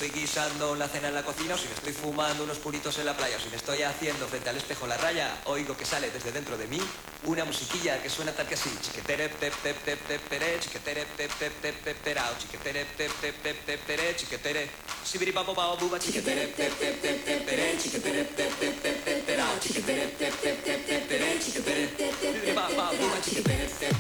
estoy guisando la cena en la cocina, o si me estoy fumando unos puritos en la playa, o si me estoy haciendo frente al espejo la raya, oigo que sale desde dentro de mí una musiquilla que suena tal que así. Chiquetere, pep, pep, pep, pep, pere, chiquetere, pep, pep, pep, pep, perao, chiquetere, pep, pep, pep, pep, pere, chiquetere, sibiribabobao, buba, chiquetere, pep, pep, pep, pep, pere, chiquetere, pep, pep, pep, pep, perao, chiquetere, pep, pep, pep, pep, pere, chiquetere, sibiribabao, buba, chiquetere, pep,